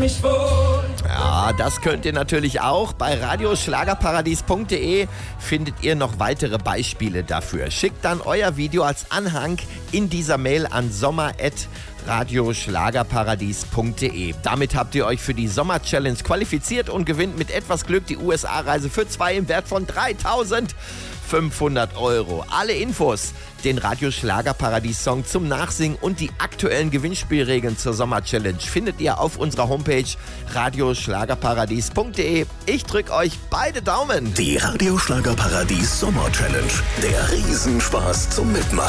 mich wohl. Ja, das könnt ihr natürlich auch. Bei radioschlagerparadies.de findet ihr noch weitere Beispiele dafür. Schickt dann euer Video als Anhang in dieser Mail an sommer@radioschlagerparadies.de. Damit habt ihr euch für die Sommer-Challenge qualifiziert und gewinnt mit etwas Glück die USA-Reise für 2 im Wert von 3.500 €. Alle Infos, den Radio-Schlagerparadies-Song zum Nachsingen und die aktuellen Gewinnspielregeln zur Sommer-Challenge findet ihr auf unserer Homepage radioschlagerparadies.de. Ich drücke euch beide Daumen. Die Radio-Schlagerparadies Sommer-Challenge. Der Riesenspaß zum Mitmachen.